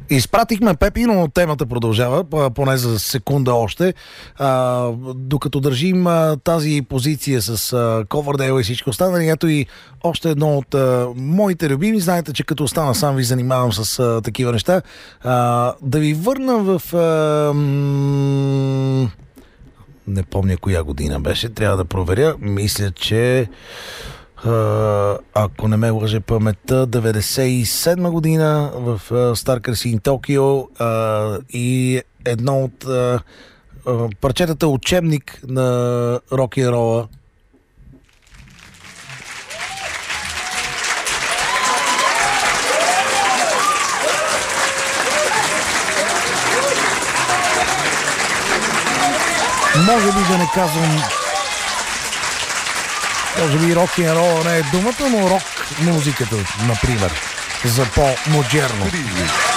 Изпратихме Пепи, но темата продължава, поне за секунда още. Докато държим тази позиция с Coverdale и всичко останали, ето и още едно от моите любими. Знаете, че като остана сам ви занимавам с такива неща. Да ви върна в... не помня коя година беше, трябва да проверя. Мисля, че... ако не ме лъже паметта, 97 година в Star Casino Токио и едно от парчетата учебник на рок-н-рола. Може би да не казвам, може би рок-н-рол не е думата, но рок музиката, например, за по-модерно.